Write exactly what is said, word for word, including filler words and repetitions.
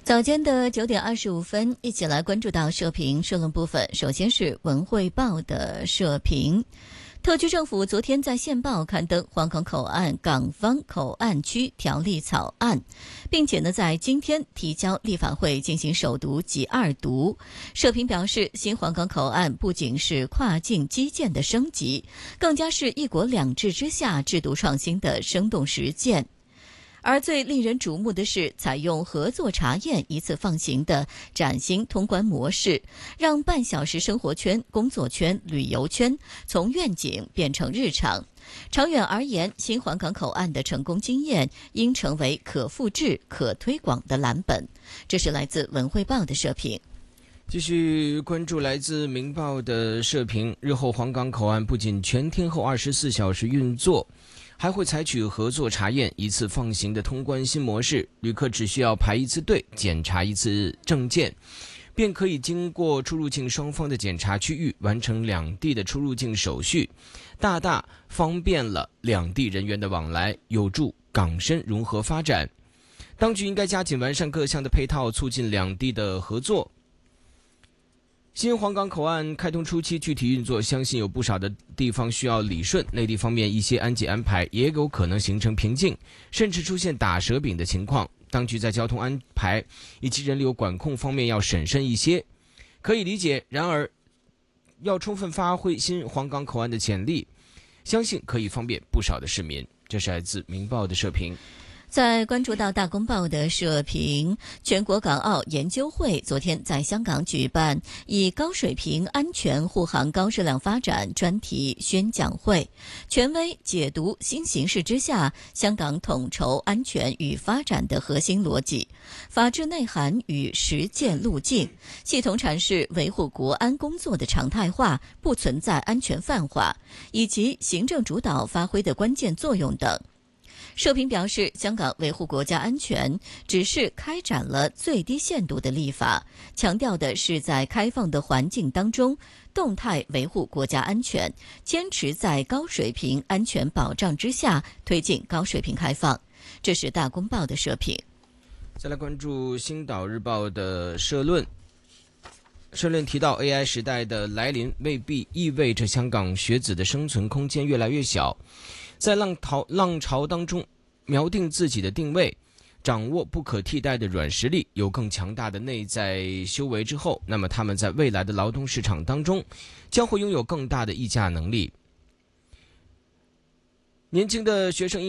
早间的九点二十五分，一起来关注到社评社论部分。首先是文汇报的社评。特区政府昨天在县报刊登黄冈口岸港方口岸区条例草案，并且呢在今天提交立法会进行首读及二读。社评表示，新黄冈口岸不仅是跨境基建的升级，更加是一国两制之下制度创新的生动实践。而最令人瞩目的是，采用合作查验一次放行的崭新通关模式，让半小时生活圈、工作圈、旅游圈从愿景变成日常。长远而言，新黄冈口岸的成功经验应成为可复制、可推广的蓝本。这是来自文汇报的社评。 继续关注来自明报的社评，日后黄冈口岸不仅全天候二十四小时运作，还会采取合作查验一次放行的通关新模式，旅客只需要排一次队，检查一次证件，便可以经过出入境双方的检查区域完成两地的出入境手续，大大方便了两地人员的往来，有助港深融合发展。当局应该加紧完善各项的配套，促进两地的合作。新黄冈口岸开通初期具体运作，相信有不少的地方需要理顺，内地方面一些安检安排也有可能形成瓶颈，甚至出现打蛇饼的情况。当局在交通安排以及人流管控方面要审慎一些，可以理解。然而，要充分发挥新黄冈口岸的潜力，相信可以方便不少的市民。这是来自明报的社评。 在关注到大公报的社评，全国港澳研究会昨天在香港举办以高水平安全护航高质量发展专题宣讲会，权威解读新形势之下香港统筹安全与发展的核心逻辑、法治内涵与实践路径，系统阐释维护国安工作的常态化，不存在安全泛化，以及行政主导发挥的关键作用等。社评表示，香港维护国家安全只是开展了最低限度的立法，强调的是在开放的环境当中动态维护国家安全，坚持在高水平安全保障之下推进高水平开放。这是大公报的社评。 再来关注星岛日报的社论。社论提到 A I 时代的来临未必意味着香港学子的生存空间越来越小，在浪潮浪潮当中锚定自己的定位，掌握不可替代的软实力，有更强大的内在修为之后，那么他们在未来的劳动市场当中将会拥有更大的议价能力。年轻的学生